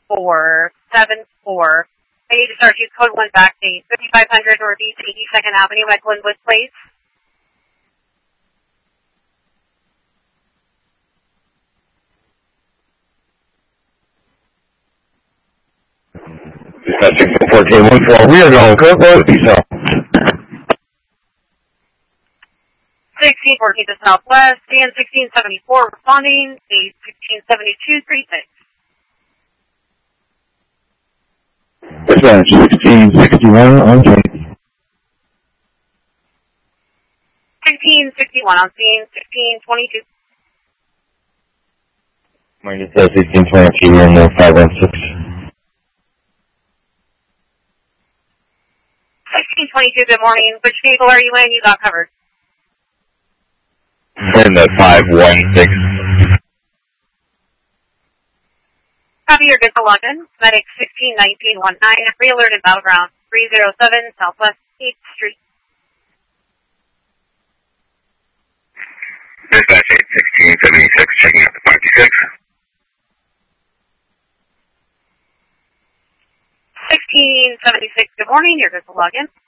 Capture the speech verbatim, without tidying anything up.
four seven four. I need to start use code one backdate, fifty-five hundred Northeast eighty-second Avenue at Glenwood Place. Dispatching fourteen one four, we are going code road, detail. sixteen fourteen to Southwest, C N sixteen seventy-four responding, A sixteen seventy-two three six. Dispatch sixteen sixty-one on scene. sixteen sixty-one on scene, sixteen twenty-two. Minus sixteen twenty-two and no five one six. sixteen twenty-two, good morning. Which vehicle are you in? You got covered. In the five one six. Copy, your good to London. Medic sixteen nineteen nineteen, pre-alerted battleground three oh seven Southwest eighth Street. Dispatch eight sixteen seventy-six, checking out the five two six. sixteen seventy-six, good morning. You're good to log in.